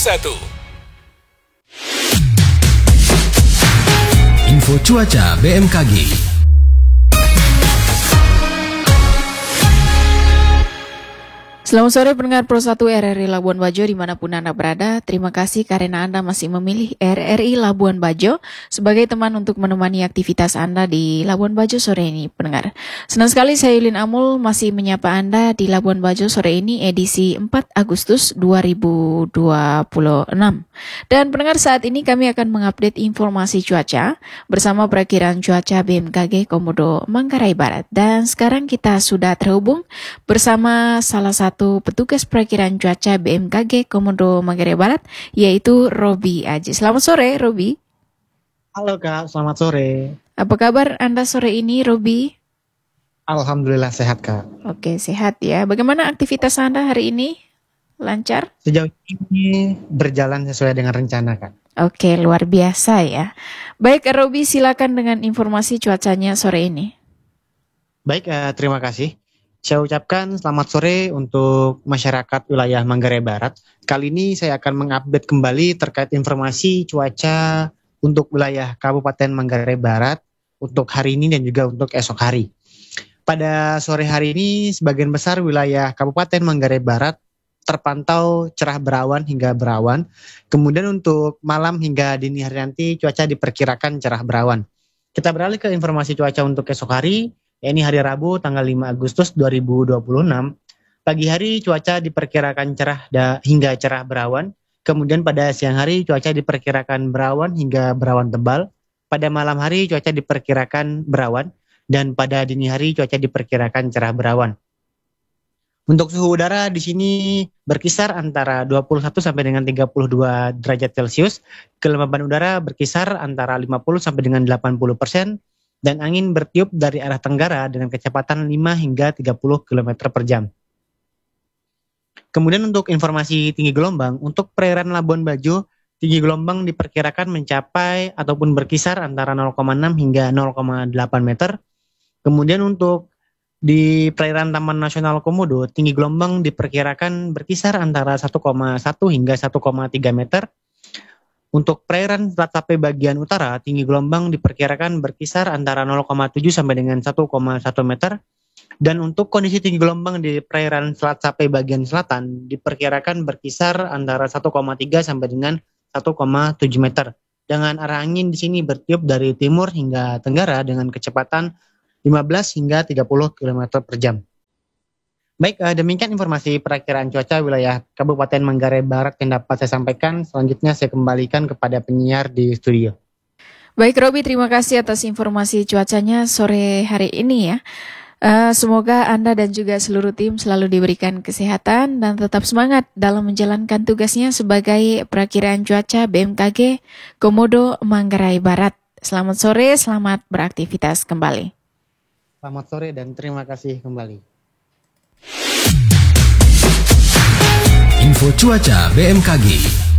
Info cuaca BMKG. Selamat sore pendengar Pro 1 RRI Labuan Bajo dimanapun Anda berada. Terima kasih karena Anda masih memilih RRI Labuan Bajo sebagai teman untuk menemani aktivitas Anda di Labuan Bajo sore ini, pendengar. Senang sekali saya Yulin Amul masih menyapa Anda di Labuan Bajo sore ini edisi 4 Agustus 2026. Dan pendengar, saat ini kami akan mengupdate informasi cuaca bersama perakiraan cuaca BMKG Komodo Manggarai Barat. Dan sekarang kita sudah terhubung bersama salah satu petugas perakiraan cuaca BMKG Komodo Manggarai Barat, yaitu Robi Aji. Selamat sore, Robi. Halo Kak, selamat sore. Apa kabar Anda sore ini, Robi? Alhamdulillah sehat Kak. Oke, sehat ya. Bagaimana aktivitas Anda hari ini? Lancar? Sejauh ini berjalan sesuai dengan rencana Kak. Oke, luar biasa ya. Baik, Robi, silakan dengan informasi cuacanya sore ini. Baik, terima kasih. Saya ucapkan selamat sore untuk masyarakat wilayah Manggarai Barat. Kali ini saya akan mengupdate kembali terkait informasi cuaca untuk wilayah Kabupaten Manggarai Barat untuk hari ini dan juga untuk esok hari. Pada sore hari ini, sebagian besar wilayah Kabupaten Manggarai Barat terpantau cerah berawan hingga berawan. Kemudian untuk malam hingga dini hari nanti cuaca diperkirakan cerah berawan. Kita beralih ke informasi cuaca untuk esok hari. Ini hari Rabu tanggal 5 Agustus 2026. Pagi hari cuaca diperkirakan cerah hingga cerah berawan. Kemudian pada siang hari cuaca diperkirakan berawan hingga berawan tebal. Pada malam hari cuaca diperkirakan berawan. Dan pada dini hari cuaca diperkirakan cerah berawan. Untuk suhu udara di sini berkisar antara 21 sampai dengan 32 derajat Celcius. Kelembaban udara berkisar antara 50 sampai dengan 80%. Dan angin bertiup dari arah tenggara dengan kecepatan 5 hingga 30 km per jam. Kemudian untuk informasi tinggi gelombang, untuk perairan Labuan Bajo, tinggi gelombang diperkirakan mencapai ataupun berkisar antara 0,6 hingga 0,8 meter. Kemudian untuk di perairan Taman Nasional Komodo, tinggi gelombang diperkirakan berkisar antara 1,1 hingga 1,3 meter. Untuk perairan Selat Sape bagian utara, tinggi gelombang diperkirakan berkisar antara 0,7 sampai dengan 1,1 meter. Dan untuk kondisi tinggi gelombang di perairan Selat Sape bagian selatan diperkirakan berkisar antara 1,3 sampai dengan 1,7 meter. Dengan arah angin di sini bertiup dari timur hingga tenggara dengan kecepatan 15 hingga 30 km per jam. Baik, demikian informasi perakiraan cuaca wilayah Kabupaten Manggarai Barat yang dapat saya sampaikan. Selanjutnya saya kembalikan kepada penyiar di studio. Baik, Robi, terima kasih atas informasi cuacanya sore hari ini ya. Semoga Anda dan juga seluruh tim selalu diberikan kesehatan dan tetap semangat dalam menjalankan tugasnya sebagai perakiraan cuaca BMKG Komodo Manggarai Barat. Selamat sore, selamat beraktivitas kembali. Selamat sore dan terima kasih kembali. Info cuaca BMKG.